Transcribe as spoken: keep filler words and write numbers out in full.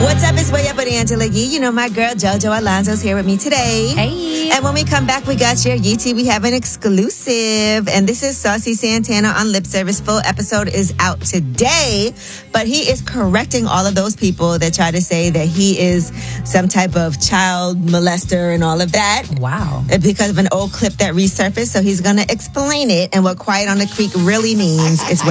What's up? It's Way Up with Angela Yee. You know, my girl JoJo Alonzo's here with me today. Hey. And when we come back, we got your U T. We have an exclusive. And this is Saucy Santana on Lip Service. Full episode is out today. But he is correcting all of those people that try to say that he is some type of child molester and all of that. Wow. Because of an old clip that resurfaced. So he's going to explain it and what Quiet on the Creek really means. It's Way